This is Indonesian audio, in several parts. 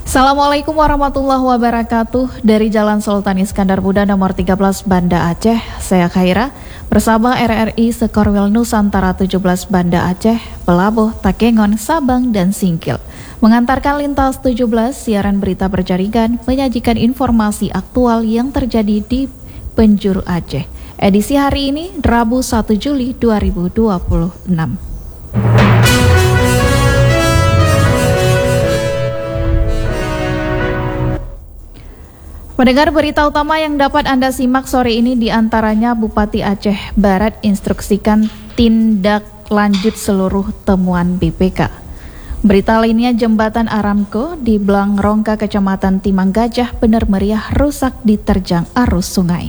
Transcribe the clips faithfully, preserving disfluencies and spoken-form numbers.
Assalamualaikum warahmatullahi wabarakatuh. Dari Jalan Sultan Iskandar Muda nomor tiga belas Banda Aceh, saya Khaira bersama R R I Sekorwil Nusantara tujuh belas Banda Aceh, Pelabuh, Takengon, Sabang, dan Singkil mengantarkan lintas tujuh belas siaran berita berjaringan menyajikan informasi aktual yang terjadi di penjuru Aceh. Edisi hari ini Rabu satu Juli dua ribu dua puluh enam. Pendengar, berita utama yang dapat Anda simak sore ini diantaranya Bupati Aceh Barat instruksikan tindak lanjut seluruh temuan B P K. Berita lainnya, jembatan Aramco di Blangrongka Kecamatan Timang Gajah benar meriah rusak diterjang arus sungai.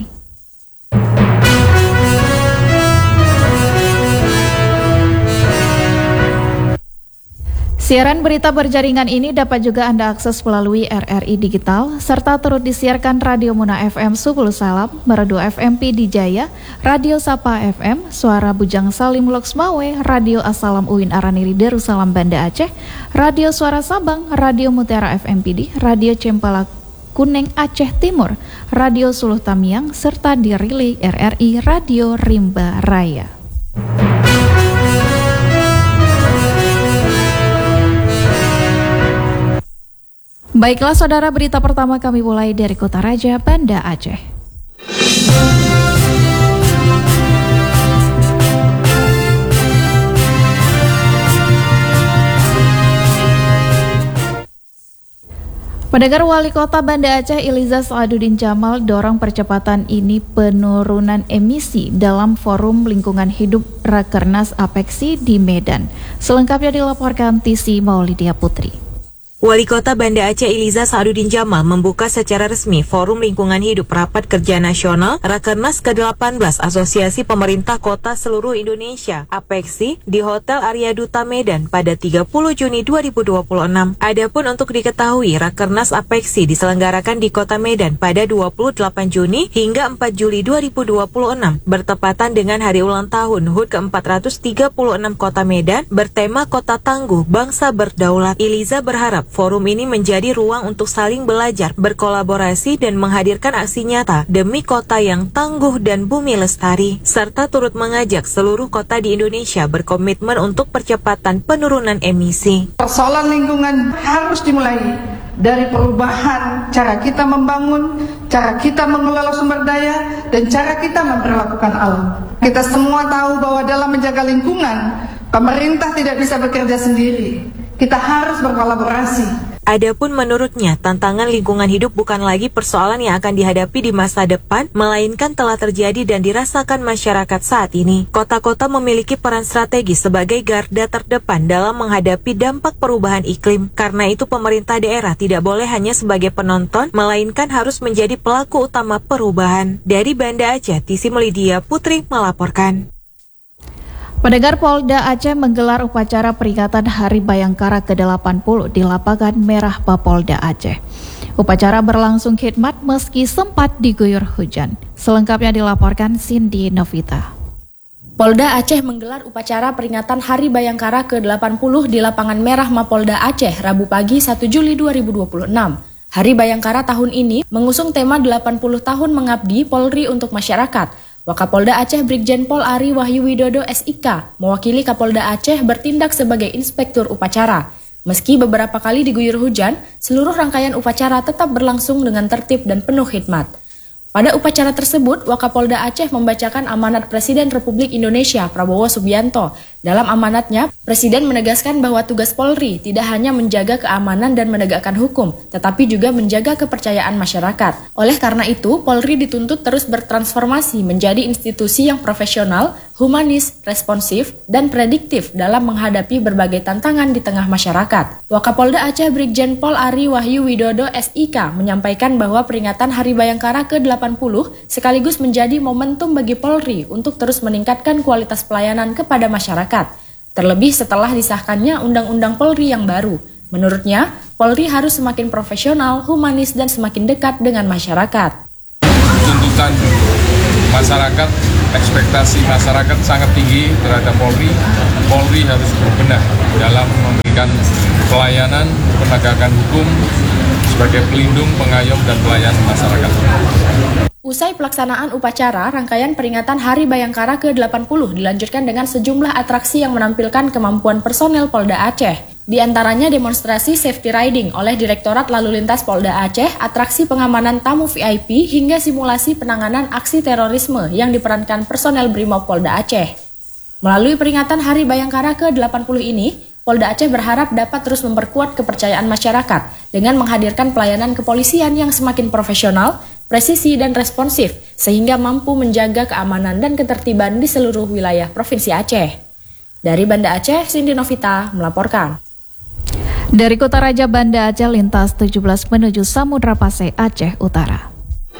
Siaran berita berjaringan ini dapat juga Anda akses melalui R R I Digital, serta turut disiarkan Radio Muna F M Subul Salam, Merdu F M P di Jaya, Radio Sapa F M, Suara Bujang Salim Loksmawe, Radio Assalam Uin Araniri Darussalam Banda Aceh, Radio Suara Sabang, Radio Mutiara F M P D, Radio Cempala Kuneng Aceh Timur, Radio Suluh Tamiang, serta di relay R R I Radio Rimba Raya. Baiklah saudara, berita pertama kami mulai dari Kota Raja, Banda Aceh. Pendengar, Wali Kota Banda Aceh Iliza Saaduddin Jamal dorong percepatan ini penurunan emisi dalam Forum Lingkungan Hidup Rakernas Apeksi di Medan. Selengkapnya dilaporkan Tisi Maulidia Putri. Wali Kota Banda Aceh Iliza Saaduddin Jamal membuka secara resmi Forum Lingkungan Hidup Rapat Kerja Nasional Rakernas ke delapan belas Asosiasi Pemerintah Kota Seluruh Indonesia Apeksi di Hotel Arya Duta Medan pada tiga puluh Juni dua ribu dua puluh enam. Adapun untuk diketahui, Rakernas Apeksi diselenggarakan di Kota Medan pada dua puluh delapan Juni hingga empat Juli dua ribu dua puluh enam, bertepatan dengan hari ulang tahun H U D ke empat ratus tiga puluh enam Kota Medan bertema Kota Tangguh Bangsa Berdaulat. Iliza berharap forum ini menjadi ruang untuk saling belajar, berkolaborasi, dan menghadirkan aksi nyata demi kota yang tangguh dan bumi lestari, serta turut mengajak seluruh kota di Indonesia berkomitmen untuk percepatan penurunan emisi. Persoalan lingkungan harus dimulai dari perubahan cara kita membangun, cara kita mengelola sumber daya, dan cara kita memperlakukan alam. Kita semua tahu bahwa dalam menjaga lingkungan, pemerintah tidak bisa bekerja sendiri. Kita harus berkolaborasi. Adapun menurutnya, tantangan lingkungan hidup bukan lagi persoalan yang akan dihadapi di masa depan, melainkan telah terjadi dan dirasakan masyarakat saat ini. Kota-kota memiliki peran strategis sebagai garda terdepan dalam menghadapi dampak perubahan iklim. Karena itu pemerintah daerah tidak boleh hanya sebagai penonton, melainkan harus menjadi pelaku utama perubahan. Dari Banda Aceh, Tisi Maulidia Putri melaporkan. Pendengar, Polda Aceh menggelar upacara peringatan Hari Bayangkara ke delapan puluh di Lapangan Merah Mapolda Aceh. Upacara berlangsung khidmat meski sempat diguyur hujan. Selengkapnya dilaporkan Cindy Novita. Polda Aceh menggelar upacara peringatan Hari Bayangkara ke delapan puluh di Lapangan Merah Mapolda Aceh Rabu pagi satu Juli dua ribu dua puluh enam. Hari Bayangkara tahun ini mengusung tema delapan puluh tahun mengabdi Polri untuk masyarakat. Wakapolda Aceh Brigjen Pol Ari Wahyu Widodo S I K mewakili Kapolda Aceh bertindak sebagai inspektur upacara. Meski beberapa kali diguyur hujan, seluruh rangkaian upacara tetap berlangsung dengan tertib dan penuh khidmat. Pada upacara tersebut, Wakapolda Aceh membacakan amanat Presiden Republik Indonesia Prabowo Subianto. Dalam amanatnya, Presiden menegaskan bahwa tugas Polri tidak hanya menjaga keamanan dan menegakkan hukum, tetapi juga menjaga kepercayaan masyarakat. Oleh karena itu, Polri dituntut terus bertransformasi menjadi institusi yang profesional, humanis, responsif, dan prediktif dalam menghadapi berbagai tantangan di tengah masyarakat. Wakapolda Aceh Brigjen Pol Ari Wahyu Widodo S I K menyampaikan bahwa peringatan Hari Bayangkara ke delapan puluh sekaligus menjadi momentum bagi Polri untuk terus meningkatkan kualitas pelayanan kepada masyarakat. Terlebih setelah disahkannya Undang-Undang Polri yang baru. Menurutnya, Polri harus semakin profesional, humanis, dan semakin dekat dengan masyarakat. Tuntutan masyarakat, ekspektasi masyarakat sangat tinggi terhadap Polri. Polri harus berbenah dalam memberikan pelayanan penegakan hukum sebagai pelindung, pengayom, dan pelayan masyarakat. Usai pelaksanaan upacara, rangkaian peringatan Hari Bayangkara ke delapan puluh dilanjutkan dengan sejumlah atraksi yang menampilkan kemampuan personel Polda Aceh. Di antaranya demonstrasi safety riding oleh Direktorat Lalu Lintas Polda Aceh, atraksi pengamanan tamu V I P, hingga simulasi penanganan aksi terorisme yang diperankan personel Brimob Polda Aceh. Melalui peringatan Hari Bayangkara ke delapan puluh ini, Polda Aceh berharap dapat terus memperkuat kepercayaan masyarakat dengan menghadirkan pelayanan kepolisian yang semakin profesional, presisi dan responsif, sehingga mampu menjaga keamanan dan ketertiban di seluruh wilayah Provinsi Aceh. Dari Banda Aceh, Cindy Novita melaporkan. Dari Kota Raja Banda Aceh lintas tujuh belas menuju Samudra Pasai, Aceh Utara.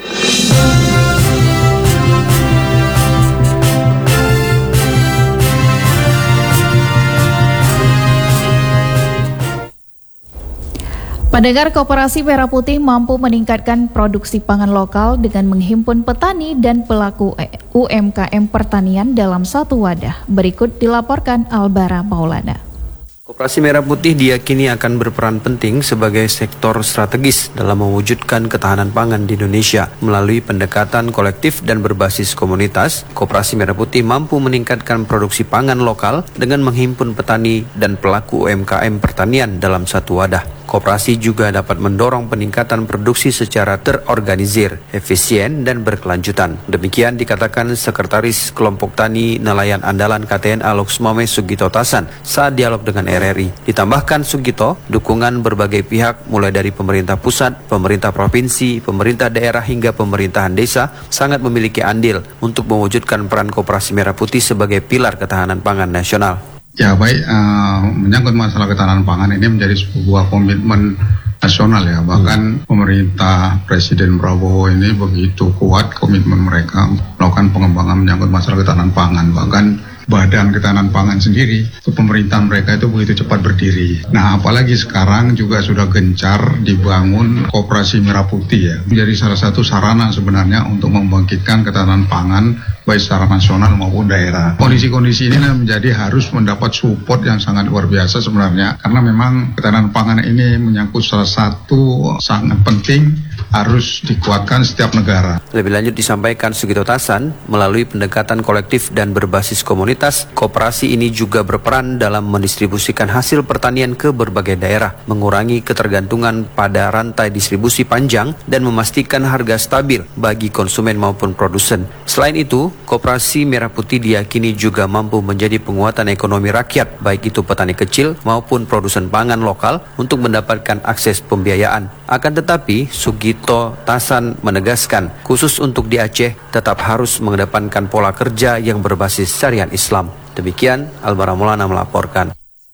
Pendengar, Koperasi Merah Putih mampu meningkatkan produksi pangan lokal dengan menghimpun petani dan pelaku U M K M pertanian dalam satu wadah. Berikut dilaporkan Albara Maulana. Koperasi Merah Putih diyakini akan berperan penting sebagai sektor strategis dalam mewujudkan ketahanan pangan di Indonesia. Melalui pendekatan kolektif dan berbasis komunitas, Koperasi Merah Putih mampu meningkatkan produksi pangan lokal dengan menghimpun petani dan pelaku U M K M pertanian dalam satu wadah. Koperasi juga dapat mendorong peningkatan produksi secara terorganisir, efisien, dan berkelanjutan. Demikian dikatakan Sekretaris Kelompok Tani Nelayan Andalan K T N A Luxmame Sugito Tasan saat dialog dengan R R I. Ditambahkan Sugito, dukungan berbagai pihak mulai dari pemerintah pusat, pemerintah provinsi, pemerintah daerah hingga pemerintahan desa sangat memiliki andil untuk mewujudkan peran Koperasi Merah Putih sebagai pilar ketahanan pangan nasional. Ya baik, uh, menyangkut masalah ketahanan pangan ini menjadi sebuah komitmen nasional ya. Bahkan pemerintah Presiden Prabowo ini begitu kuat komitmen mereka melakukan pengembangan menyangkut masalah ketahanan pangan. Bahkan Badan Ketahanan Pangan sendiri, pemerintahan mereka itu begitu cepat berdiri. Nah, apalagi sekarang juga sudah gencar dibangun Koperasi Merah Putih ya. Menjadi salah satu sarana sebenarnya untuk membangkitkan ketahanan pangan baik secara nasional maupun daerah. Kondisi-kondisi ini menjadi harus mendapat support yang sangat luar biasa sebenarnya. Karena memang ketahanan pangan ini menyangkut salah satu sangat penting harus dikuatkan setiap negara. Lebih lanjut disampaikan Sugito Tasan, melalui pendekatan kolektif dan berbasis komunitas, koperasi ini juga berperan dalam mendistribusikan hasil pertanian ke berbagai daerah, mengurangi ketergantungan pada rantai distribusi panjang, dan memastikan harga stabil bagi konsumen maupun produsen. Selain itu, Koperasi Merah Putih diyakini juga mampu menjadi penguatan ekonomi rakyat, baik itu petani kecil maupun produsen pangan lokal, untuk mendapatkan akses pembiayaan. Akan tetapi, Sugito Tasan menegaskan, khusus untuk di Aceh tetap harus mengedepankan pola kerja yang berbasis syariat Islam. Demikian, Albara Maulana melaporkan.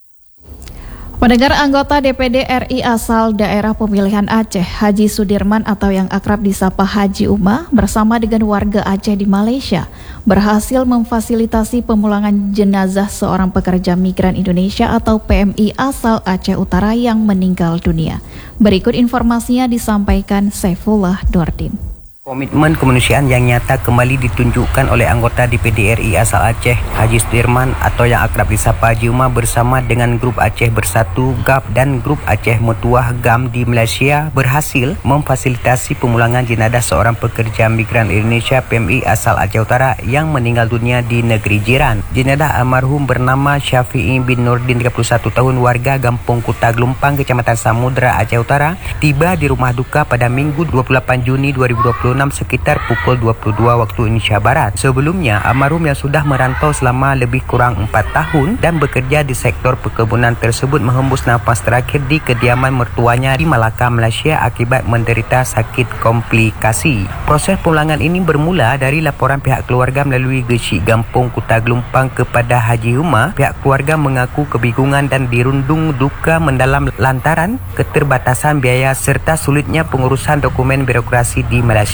Pendengar, anggota D P D R I asal daerah pemilihan Aceh, Haji Sudirman atau yang akrab disapa Haji Uma, bersama dengan warga Aceh di Malaysia, berhasil memfasilitasi pemulangan jenazah seorang pekerja migran Indonesia atau P M I asal Aceh Utara yang meninggal dunia. Berikut informasinya disampaikan Saifullah Nurdin. Komitmen kemanusiaan yang nyata kembali ditunjukkan oleh anggota D P D R I asal Aceh, Haji Sudirman atau yang akrab disapa Haji Uma, bersama dengan Grup Aceh Bersatu G A P dan Grup Aceh Mutuah G A M di Malaysia berhasil memfasilitasi pemulangan jenazah seorang pekerja migran Indonesia P M I asal Aceh Utara yang meninggal dunia di negeri jiran. Jenazah almarhum bernama Syafi'i bin Nurdin, tiga puluh satu tahun, warga Kampung Kuta Gelumpang, Kecamatan Samudra, Aceh Utara, tiba di rumah duka pada Minggu dua puluh delapan Juni dua ribu dua puluh enam sekitar pukul dua puluh dua waktu Indonesia Barat. Sebelumnya, almarhum yang sudah merantau selama lebih kurang empat tahun dan bekerja di sektor perkebunan tersebut menghembus nafas terakhir di kediaman mertuanya di Malacca, Malaysia akibat menderita sakit komplikasi. Proses pulangan ini bermula dari laporan pihak keluarga melalui Gesik Kampung Kuta Gelumpang kepada Haji Uma. Pihak keluarga mengaku kebingungan dan dirundung duka mendalam lantaran keterbatasan biaya serta sulitnya pengurusan dokumen birokrasi di Malaysia.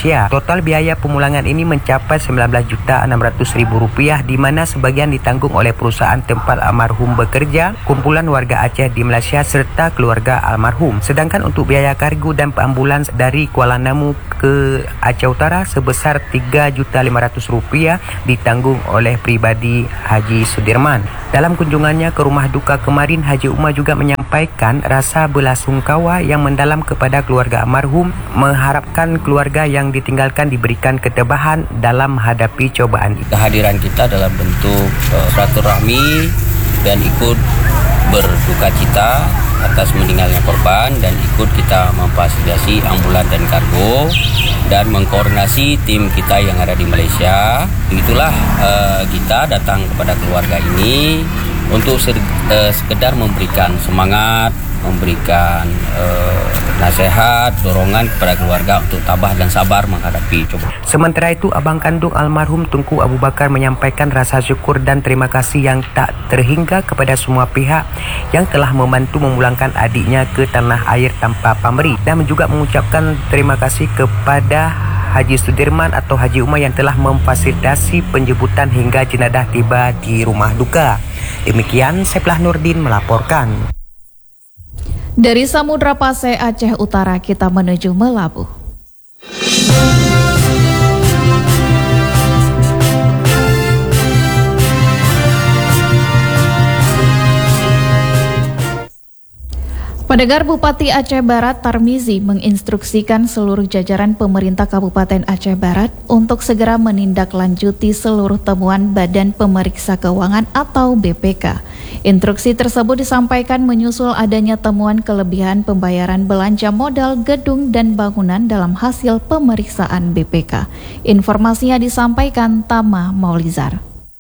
Malaysia. Total biaya pemulangan ini mencapai sembilan belas juta enam ratus ribu rupiah, di mana sebagian ditanggung oleh perusahaan tempat almarhum bekerja, kumpulan warga Aceh di Malaysia serta keluarga almarhum. Sedangkan untuk biaya kargo dan ambulans dari Kuala Namu ke Aceh Utara sebesar tiga juta lima ratus rupiah ditanggung oleh pribadi Haji Sudirman. Dalam kunjungannya ke rumah duka kemarin, Haji Umar juga menyampaikan rasa belasungkawa yang mendalam kepada keluarga almarhum, mengharapkan keluarga yang ditinggalkan diberikan ketabahan dalam menghadapi cobaan itu. Kehadiran kita dalam bentuk uh, silaturahmi dan ikut berduka cita atas meninggalnya korban, dan ikut kita memfasilitasi ambulan dan kargo dan mengkoordinasi tim kita yang ada di Malaysia. Begitulah uh, kita datang kepada keluarga ini untuk uh, sekedar memberikan semangat, memberikan uh, nasihat, dorongan kepada keluarga untuk tabah dan sabar menghadapi cobaan. Sementara itu, abang kandung almarhum Tunku Abu Bakar menyampaikan rasa syukur dan terima kasih yang tak terhingga kepada semua pihak yang telah membantu memulangkan adiknya ke tanah air tanpa pamrih, dan juga mengucapkan terima kasih kepada Haji Sudirman atau Haji Umar yang telah memfasilitasi penjemputan hingga jenazah tiba di rumah duka. Demikian, Saifullah Nurdin melaporkan. Dari Samudra Pasai, Aceh Utara, kita menuju Melabu. Pendengar, Bupati Aceh Barat Tarmizi menginstruksikan seluruh jajaran pemerintah Kabupaten Aceh Barat untuk segera menindaklanjuti seluruh temuan Badan Pemeriksa Keuangan atau B P K. Instruksi tersebut disampaikan menyusul adanya temuan kelebihan pembayaran belanja modal gedung dan bangunan dalam hasil pemeriksaan B P K. Informasinya disampaikan Tama Maulizar.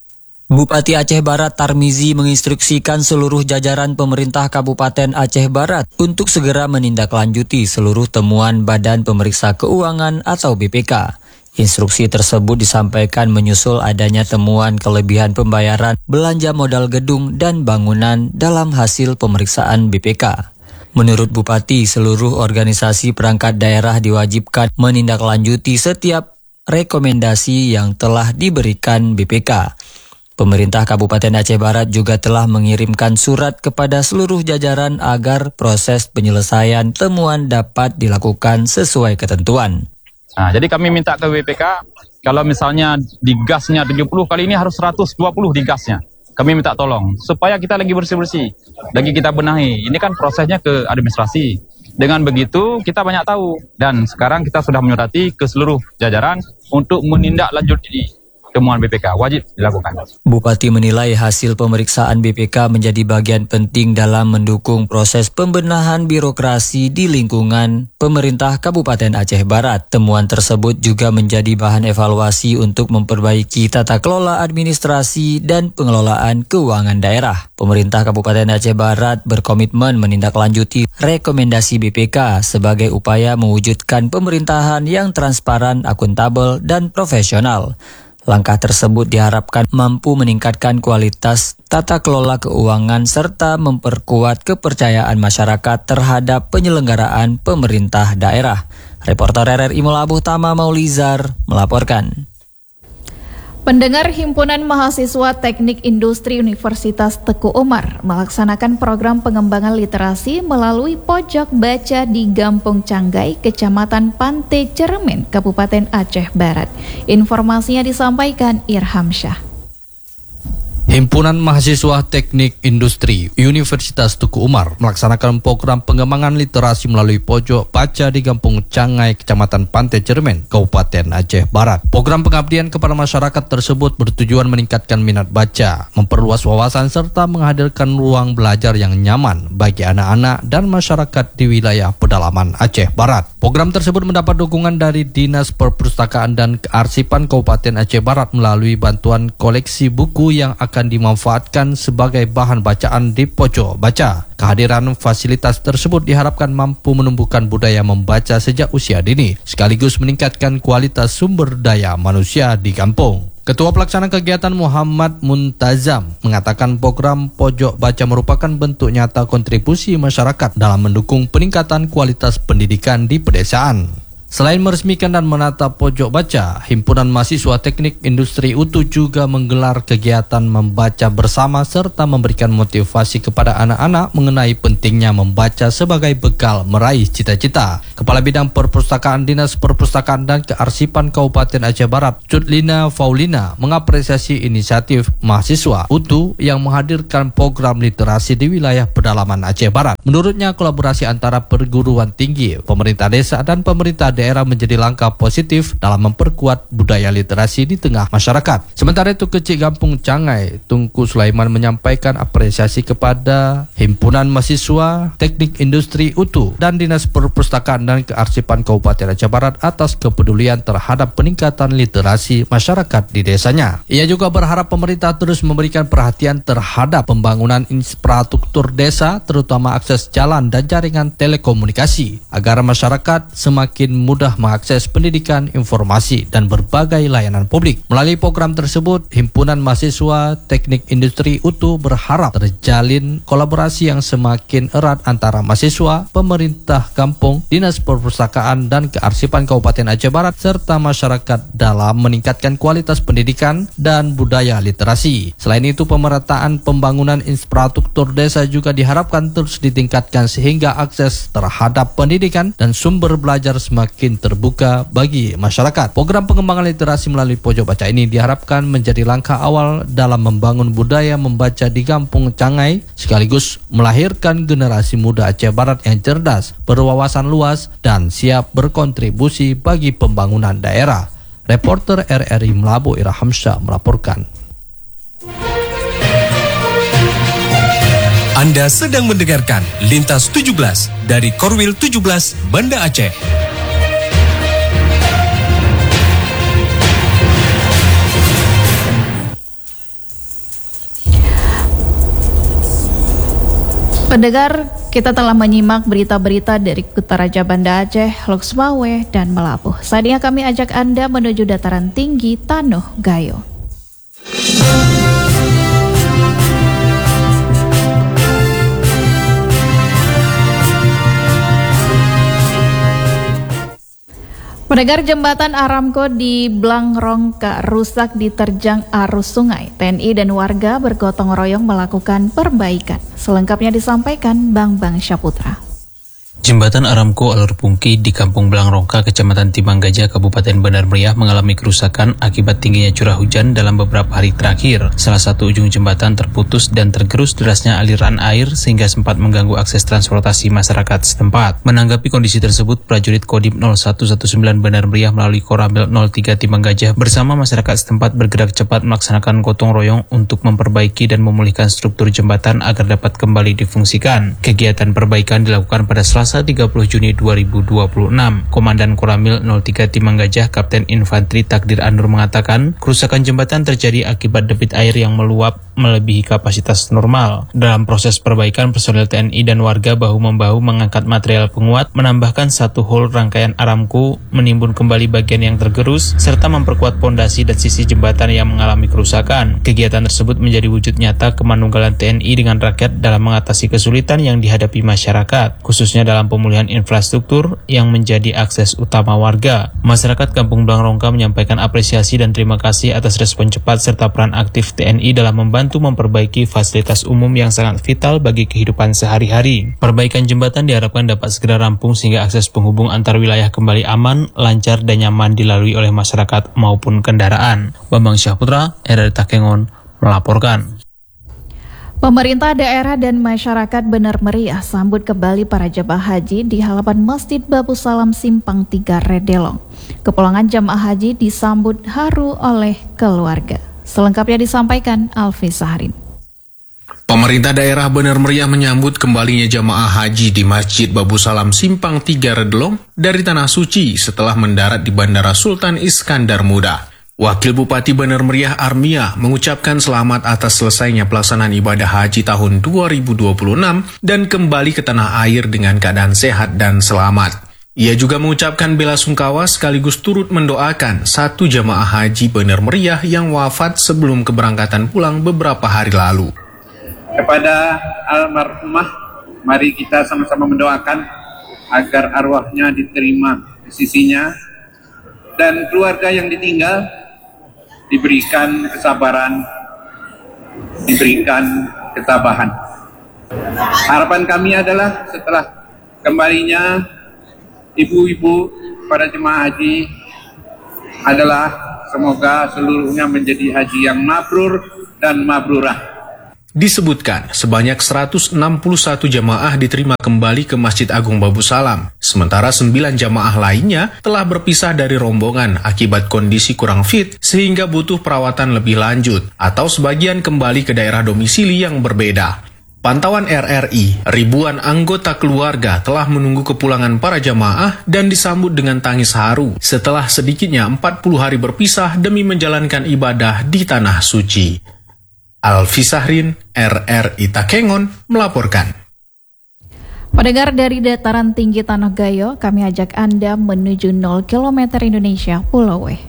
Bupati Aceh Barat Tarmizi menginstruksikan seluruh jajaran pemerintah Kabupaten Aceh Barat untuk segera menindaklanjuti seluruh temuan Badan Pemeriksa Keuangan atau B P K. Instruksi tersebut disampaikan menyusul adanya temuan kelebihan pembayaran belanja modal gedung dan bangunan dalam hasil pemeriksaan B P K. Menurut Bupati, seluruh organisasi perangkat daerah diwajibkan menindaklanjuti setiap rekomendasi yang telah diberikan B P K. Pemerintah Kabupaten Aceh Barat juga telah mengirimkan surat kepada seluruh jajaran agar proses penyelesaian temuan dapat dilakukan sesuai ketentuan. Nah, jadi kami minta ke B P K, kalau misalnya di gasnya tujuh puluh, kali ini harus seratus dua puluh di gasnya. Kami minta tolong, supaya kita lagi bersih-bersih, lagi kita benahi. Ini kan prosesnya ke administrasi. Dengan begitu, kita banyak tahu. Dan sekarang kita sudah menyurati ke seluruh jajaran untuk menindaklanjuti temuan B P K, wajib dilakukan. Bupati menilai hasil pemeriksaan B P K menjadi bagian penting dalam mendukung proses pembenahan birokrasi di lingkungan pemerintah Kabupaten Aceh Barat. Temuan tersebut juga menjadi bahan evaluasi untuk memperbaiki tata kelola administrasi dan pengelolaan keuangan daerah. Pemerintah Kabupaten Aceh Barat berkomitmen menindaklanjuti rekomendasi B P K sebagai upaya mewujudkan pemerintahan yang transparan, akuntabel, dan profesional. Langkah tersebut diharapkan mampu meningkatkan kualitas tata kelola keuangan serta memperkuat kepercayaan masyarakat terhadap penyelenggaraan pemerintah daerah. Reporter R R I Melabuh Tama Maulizar melaporkan. Pendengar, Himpunan Mahasiswa Teknik Industri Universitas Teku Umar melaksanakan program pengembangan literasi melalui pojok baca di Gampung Canggai, Kecamatan Pantai Cermin, Kabupaten Aceh Barat. Informasinya disampaikan Irham Syah. Himpunan Mahasiswa Teknik Industri Universitas Teku Umar melaksanakan program pengembangan literasi melalui pojok baca di Kampung Canggai, Kecamatan Pantai Cermin, Kabupaten Aceh Barat. Program pengabdian kepada masyarakat tersebut bertujuan meningkatkan minat baca, memperluas wawasan serta menghadirkan ruang belajar yang nyaman bagi anak-anak dan masyarakat di wilayah pedalaman Aceh Barat. Program tersebut mendapat dukungan dari Dinas Perpustakaan dan Kearsipan Kabupaten Aceh Barat melalui bantuan koleksi buku yang akan dimanfaatkan sebagai bahan bacaan di pojok baca. Kehadiran fasilitas tersebut diharapkan mampu menumbuhkan budaya membaca sejak usia dini, sekaligus meningkatkan kualitas sumber daya manusia di kampung. Ketua Pelaksana Kegiatan Muhammad Muntazam mengatakan program pojok baca merupakan bentuk nyata kontribusi masyarakat dalam mendukung peningkatan kualitas pendidikan di pedesaan. Selain meresmikan dan menata pojok baca, Himpunan Mahasiswa Teknik Industri U T U juga menggelar kegiatan membaca bersama serta memberikan motivasi kepada anak-anak mengenai pentingnya membaca sebagai bekal meraih cita-cita. Kepala Bidang Perpustakaan Dinas Perpustakaan dan Kearsipan Kabupaten Aceh Barat, Cudlina Faulina, mengapresiasi inisiatif mahasiswa U T U yang menghadirkan program literasi di wilayah pedalaman Aceh Barat. Menurutnya, kolaborasi antara perguruan tinggi, pemerintah desa, dan pemerintah daerah menjadi langkah positif dalam memperkuat budaya literasi di tengah masyarakat. Sementara itu, Kecik Kampung Cangai, Tunku Sulaiman, menyampaikan apresiasi kepada Himpunan Mahasiswa Teknik Industri U T U dan Dinas Perpustakaan dan Kearsipan Kabupaten Aceh Barat atas kepedulian terhadap peningkatan literasi masyarakat di desanya. Ia juga berharap pemerintah terus memberikan perhatian terhadap pembangunan infrastruktur desa, terutama akses jalan dan jaringan telekomunikasi, agar masyarakat semakin mudah mengakses pendidikan, informasi, dan berbagai layanan publik. Melalui program tersebut, Himpunan Mahasiswa Teknik Industri U T U berharap terjalin kolaborasi yang semakin erat antara mahasiswa, pemerintah kampung, Dinas Perpustakaan dan Kearsipan Kabupaten Aceh Barat, serta masyarakat dalam meningkatkan kualitas pendidikan dan budaya literasi. Selain itu, pemerataan pembangunan infrastruktur desa juga diharapkan terus ditingkatkan sehingga akses terhadap pendidikan dan sumber belajar semakin terbuka bagi masyarakat. Program pengembangan literasi melalui pojok baca ini diharapkan menjadi langkah awal dalam membangun budaya membaca di Kampung Cangai, sekaligus melahirkan generasi muda Aceh Barat yang cerdas, berwawasan luas, dan siap berkontribusi bagi pembangunan daerah. Reporter R R I Melabu Ira Hamsyah melaporkan. Anda sedang mendengarkan Lintas tujuh belas dari Korwil tujuh belas Banda Aceh. Pendengar, kita telah menyimak berita-berita dari Kutaraja Banda Aceh, Loksmawe, dan Melabuh. Saatnya kami ajak Anda menuju dataran tinggi Tanuh Gayo. Pendengar, jembatan Aramco di Blangrongka rusak diterjang arus sungai. T N I dan warga bergotong royong melakukan perbaikan. Selengkapnya disampaikan Bang Bang Syaputra. Jembatan Aramco Alur Pungki di Kampung Blangrongka, Kecamatan Timbang Gajah, Kabupaten Bandar Meriah mengalami kerusakan akibat tingginya curah hujan dalam beberapa hari terakhir. Salah satu ujung jembatan terputus dan tergerus derasnya aliran air sehingga sempat mengganggu akses transportasi masyarakat setempat. Menanggapi kondisi tersebut, prajurit Kodim nol satu satu sembilan Bandar Meriah melalui Koramil nol tiga Timbang Gajah bersama masyarakat setempat bergerak cepat melaksanakan gotong royong untuk memperbaiki dan memulihkan struktur jembatan agar dapat kembali difungsikan. Kegiatan perbaikan dilakukan pada Selasa tiga puluh Juni dua ribu dua puluh enam. Komandan Koramil nol tiga Timbang Gajah, Kapten Infantri Takdir Anur mengatakan, kerusakan jembatan terjadi akibat debit air yang meluap melebihi kapasitas normal. Dalam proses perbaikan, personel T N I dan warga bahu-membahu mengangkat material penguat, menambahkan satu hol rangkaian Aramco, menimbun kembali bagian yang tergerus, serta memperkuat pondasi dan sisi jembatan yang mengalami kerusakan. Kegiatan tersebut menjadi wujud nyata kemanunggalan T N I dengan rakyat dalam mengatasi kesulitan yang dihadapi masyarakat, khususnya dalam pemulihan infrastruktur yang menjadi akses utama warga. Masyarakat Kampung Blangrongka menyampaikan apresiasi dan terima kasih atas respon cepat serta peran aktif T N I dalam membantu memperbaiki fasilitas umum yang sangat vital bagi kehidupan sehari-hari. Perbaikan jembatan diharapkan dapat segera rampung sehingga akses penghubung antar wilayah kembali aman, lancar, dan nyaman dilalui oleh masyarakat maupun kendaraan. Bambang Syahputra, R R I Takengon, melaporkan. Pemerintah daerah dan masyarakat Benar Meriah sambut kembali para jemaah haji di halaman Masjid Babu Salam Simpang tiga Redelong. Kepulangan jemaah haji disambut haru oleh keluarga. Selengkapnya disampaikan Alfi Saharin. Pemerintah daerah Benar Meriah menyambut kembalinya jemaah haji di Masjid Babu Salam Simpang tiga Redelong dari Tanah Suci setelah mendarat di Bandara Sultan Iskandar Muda. Wakil Bupati Benar Meriah Armia mengucapkan selamat atas selesainya pelaksanaan ibadah haji tahun dua ribu dua puluh enam dan kembali ke tanah air dengan keadaan sehat dan selamat. Ia juga mengucapkan bela sungkawa sekaligus turut mendoakan satu jemaah haji Benar Meriah yang wafat sebelum keberangkatan pulang beberapa hari lalu. Kepada almarhumah, mari kita sama-sama mendoakan agar arwahnya diterima di sisinya, dan keluarga yang ditinggal diberikan kesabaran, diberikan ketabahan. Harapan kami adalah setelah kembalinya ibu-ibu pada jemaah haji adalah semoga seluruhnya menjadi haji yang mabrur dan mabrurah. Disebutkan sebanyak seratus enam puluh satu jamaah diterima kembali ke Masjid Agung Babu Salam, sementara sembilan jamaah lainnya telah berpisah dari rombongan akibat kondisi kurang fit sehingga butuh perawatan lebih lanjut atau sebagian kembali ke daerah domisili yang berbeda. Pantauan R R I, ribuan anggota keluarga telah menunggu kepulangan para jamaah dan disambut dengan tangis haru setelah sedikitnya empat puluh hari berpisah demi menjalankan ibadah di Tanah Suci. Alfi Sahrin, R R I Takengon, melaporkan. Pendengar dari dataran tinggi Tanah Gayo, kami ajak Anda menuju nol kilometer Indonesia Pulau W.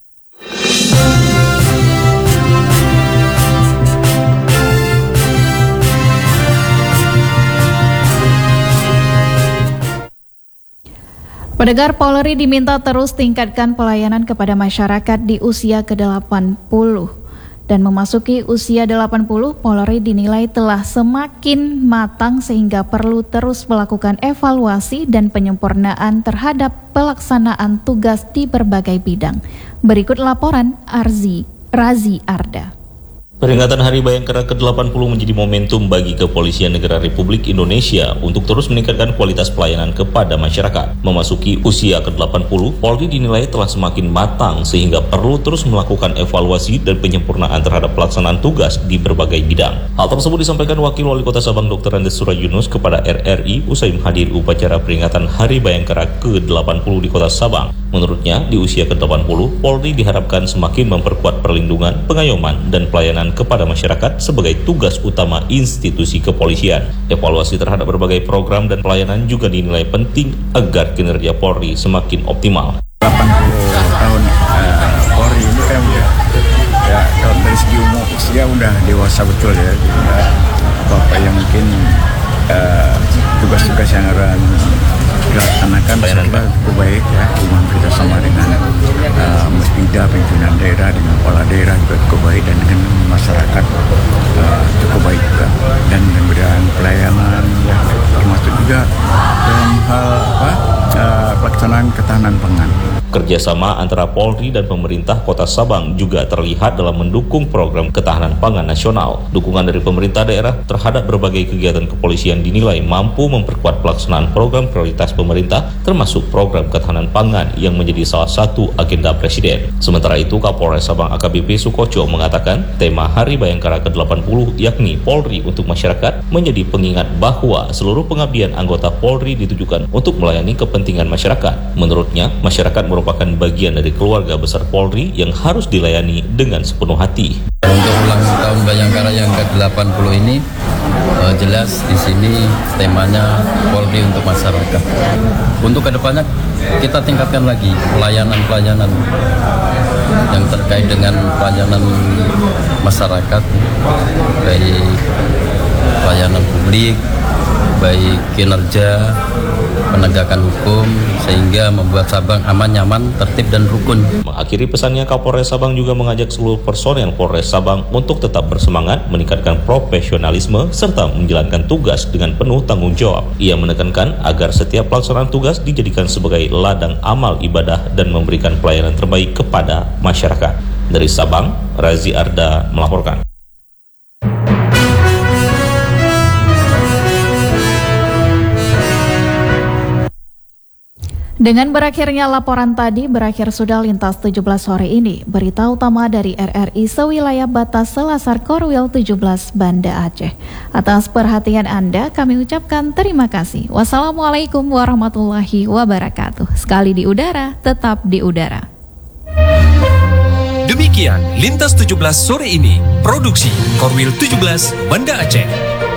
Pendengar, Polri diminta terus tingkatkan pelayanan kepada masyarakat di usia ke delapan puluh. Dan memasuki usia delapan puluh, Polri dinilai telah semakin matang sehingga perlu terus melakukan evaluasi dan penyempurnaan terhadap pelaksanaan tugas di berbagai bidang. Berikut laporan Arzi Razi Arda. Peringatan Hari Bayangkara ke delapan puluh menjadi momentum bagi Kepolisian Negara Republik Indonesia untuk terus meningkatkan kualitas pelayanan kepada masyarakat. Memasuki usia ke delapan puluh, Polri dinilai telah semakin matang sehingga perlu terus melakukan evaluasi dan penyempurnaan terhadap pelaksanaan tugas di berbagai bidang. Hal tersebut disampaikan Wakil Wali Kota Sabang Doktor Andes Surayunus kepada R R I usai menghadiri upacara peringatan Hari Bayangkara ke delapan puluh di Kota Sabang. Menurutnya, di usia ke delapan puluh, Polri diharapkan semakin memperkuat perlindungan, pengayoman, dan pelayanan kepada masyarakat sebagai tugas utama institusi kepolisian. Evaluasi terhadap berbagai program dan pelayanan juga dinilai penting agar kinerja Polri semakin optimal. delapan puluh tahun uh, Polri ini kan ya, kalau dari segi umur usia udah dewasa betul ya. Apa-apa yang mungkin uh, tugas-tugas yang akan dilaksanakan kita cukup baik ya, hubungan kita sama dengan uh, Mesbida, pimpinan daerah, dengan kepala daerah juga cukup baik, dan dengan masyarakat uh, cukup baik juga, dan memberikan pelayanan ya, termasuk juga dalam hal apa uh, pelaksanaan ketahanan pangan. Kerjasama antara Polri dan pemerintah Kota Sabang juga terlihat dalam mendukung program ketahanan pangan nasional. Dukungan dari pemerintah daerah terhadap berbagai kegiatan kepolisian dinilai mampu memperkuat pelaksanaan program prioritas pemerintah, termasuk program ketahanan pangan yang menjadi salah satu agenda Presiden. Sementara itu, Kapolres Sabang A K B P Sukoco mengatakan tema Hari Bayangkara ke delapan puluh yakni Polri untuk masyarakat menjadi pengingat bahwa seluruh pengabdian anggota Polri ditujukan untuk melayani kepentingan masyarakat. Menurutnya, masyarakat merupakan merupakan bagian dari keluarga besar Polri yang harus dilayani dengan sepenuh hati. Untuk ulang tahun Bayangkara yang ke delapan puluh ini uh, jelas di sini temanya Polri untuk masyarakat. Untuk kedepannya kita tingkatkan lagi pelayanan-pelayanan yang terkait dengan pelayanan masyarakat, baik pelayanan publik, baik kinerja, penegakan hukum, sehingga membuat Sabang aman, nyaman, tertib, dan rukun. Mengakhiri pesannya, Kapolres Sabang juga mengajak seluruh personel Polres Sabang untuk tetap bersemangat, meningkatkan profesionalisme, serta menjalankan tugas dengan penuh tanggung jawab. Ia menekankan agar setiap pelaksanaan tugas dijadikan sebagai ladang amal ibadah dan memberikan pelayanan terbaik kepada masyarakat. Dari Sabang, Razi Arda melaporkan. Dengan berakhirnya laporan tadi, berakhir sudah Lintas tujuh belas sore ini. Berita utama dari R R I sewilayah batas Selasar Korwil tujuh belas Banda Aceh. Atas perhatian Anda, kami ucapkan terima kasih. Wassalamualaikum warahmatullahi wabarakatuh. Sekali di udara, tetap di udara. Demikian Lintas tujuh belas sore ini. Produksi Korwil tujuh belas Banda Aceh.